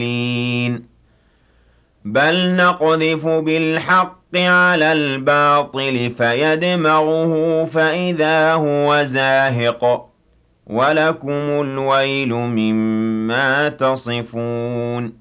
بل نقذف بالحق على الباطل فيدمغه فإذا هو زاهق ولكم الويل مما تصفون